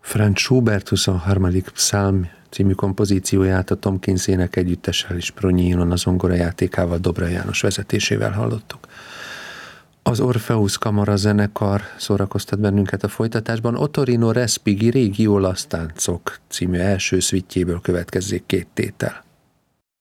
Franz Schubert 23. psalm című kompozícióját a Tomkins ének együttessel és Pronyi Inon a zongorajátékával Dobra János vezetésével hallottuk. Az Orpheus Kamara zenekar szórakoztat bennünket a folytatásban. Ottorino Respighi régi olasz táncok című első szvittjéből következzék 2 tétel.